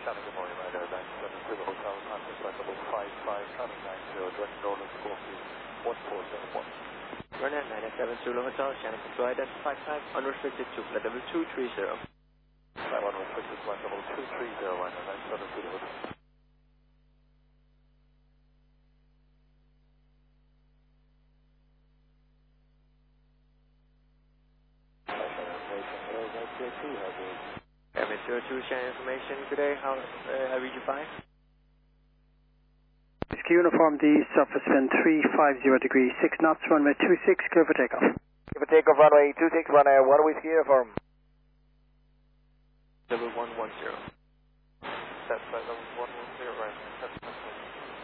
Shannon, good morning, Ryder, 97 to the hotel, contact flight level 55, Shannon 90, direct Norland Scorpion 1471. Runner 997 Zulu Hotel, Shannon Flight at 55, unrestricted to flight level 230. Flight 1 restricted flight level 230, Ryder 97 to the hotel. Airman 02, Shannon information, good day, how I read you 5? Whiskey Uniform D, surface wind 350 degrees, 6 knots, runway 26, clear for takeoff. Clear for takeoff, runway 26, runway 1 Whiskey Uniform. Level 110. That's flight level 110.